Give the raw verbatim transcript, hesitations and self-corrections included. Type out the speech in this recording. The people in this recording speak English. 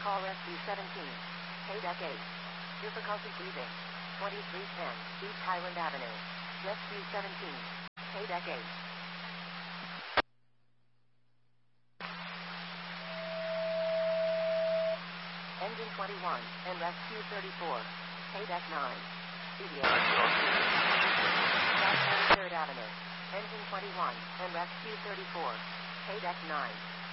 Call Rescue seventeen. Paydeck eight. Difficulty breathing. twenty-three ten East Highland Avenue. Rescue seventeen. Paydeck eight. Engine twenty-one and Rescue thirty-four. Paydeck nine. Deviate. South thirty-third Avenue. Engine twenty-one and Rescue thirty-four. Paydeck nine.